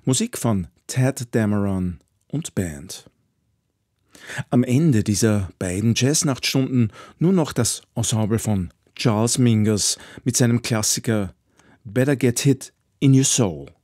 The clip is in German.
Musik von Tadd Dameron und Band. Am Ende dieser beiden Jazznachtstunden nur noch das Ensemble von Charles Mingus mit seinem Klassiker Better Get Hit in Your Soul.